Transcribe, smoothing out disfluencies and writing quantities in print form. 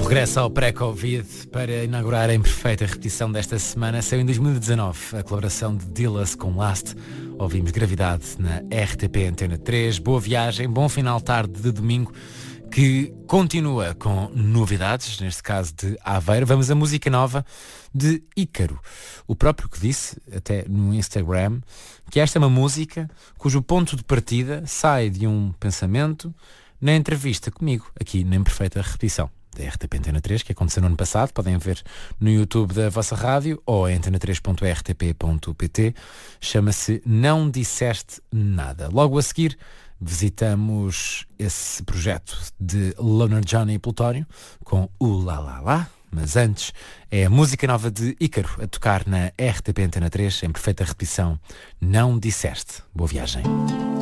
Regressa ao pré-Covid para inaugurar em perfeita repetição desta semana. Saiu em 2019 a colaboração de Dillas com Last. Ouvimos Gravidade na RTP Antena 3. Boa viagem, bom final de tarde de domingo, que continua com novidades, neste caso de Aveiro. Vamos a música nova de Ícaro. O próprio que disse, até no Instagram, que esta é uma música cujo ponto de partida sai de um pensamento na entrevista comigo, aqui na Imperfeita Repetição da RTP Antena 3, que aconteceu no ano passado. Podem ver no YouTube da vossa rádio ou em antena3.rtp.pt. Chama-se Não Disseste Nada. Logo a seguir visitamos esse projeto de Loner Johnny e Plutónio com o La La La. Mas antes é a música nova de Ícaro a tocar na RTP Antena 3 em perfeita repetição. Não Disseste. Boa viagem.